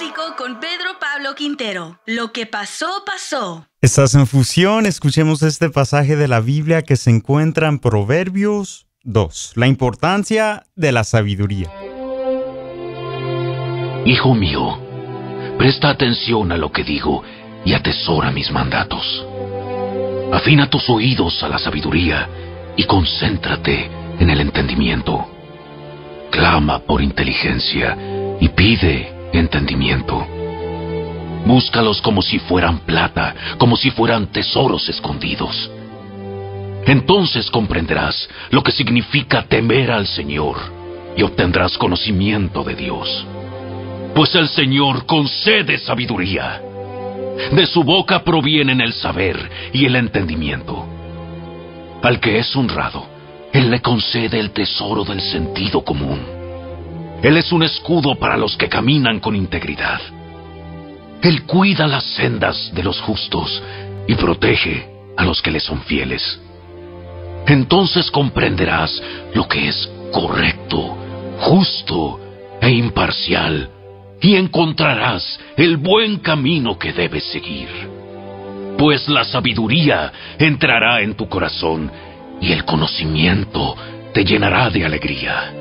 Bíblico con Pedro Pablo Quintero. Lo que pasó, pasó. Estás en Fusión. Escuchemos este pasaje de la Biblia que se encuentra en Proverbios 2. La importancia de la sabiduría. Hijo mío, presta atención a lo que digo y atesora mis mandatos. Afina tus oídos a la sabiduría y concéntrate en el entendimiento. Clama por inteligencia y pide entendimiento. Búscalos como si fueran plata, como si fueran tesoros escondidos. Entonces comprenderás lo que significa temer al Señor y obtendrás conocimiento de Dios. Pues el Señor concede sabiduría. De su boca provienen el saber y el entendimiento. Al que es honrado, Él le concede el tesoro del sentido común. Él es un escudo para los que caminan con integridad. Él cuida las sendas de los justos y protege a los que le son fieles. Entonces comprenderás lo que es correcto, justo e imparcial, y encontrarás el buen camino que debes seguir. Pues la sabiduría entrará en tu corazón y el conocimiento te llenará de alegría.